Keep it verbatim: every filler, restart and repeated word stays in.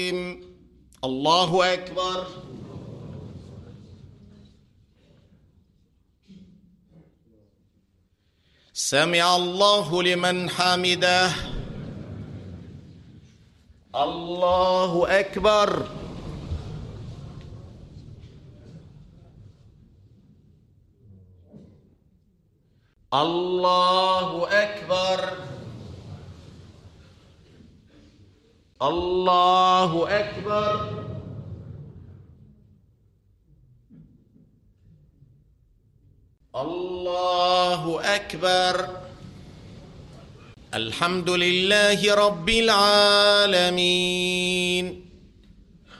الله أكبر. سمع الله لمن حمده. الله أكبر. الله أكبر. الله أكبر. الله أكبر. الحمد لله رب العالمين.